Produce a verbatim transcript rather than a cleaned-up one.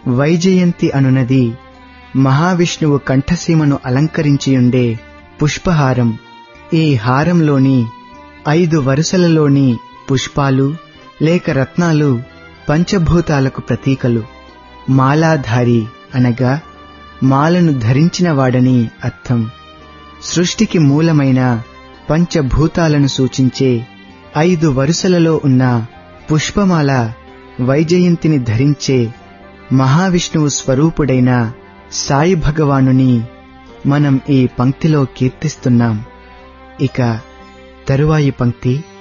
వైజయంతి అనునది మహావిష్ణువు కంఠసీమను అలంకరించియుండే పుష్పహారం. ఈ హారంలోని ఐదు వరుసలలోని పుష్పాలు లేక రత్నాలు పంచభూతాలకు ప్రతీకలు. మాలాధారి అనగా మాలను ధరించినవాడని అర్థం. సృష్టికి మూలమైన పంచభూతాలను సూచించే ఐదు వరుసలలో ఉన్న పుష్పమాల వైజయంతిని ధరించే మహావిష్ణువు స్వరూపుడైన సాయి భగవానుని మనం ఈ పంక్తిలో కీర్తిస్తున్నాం. ఇక తరువాయి పంక్తి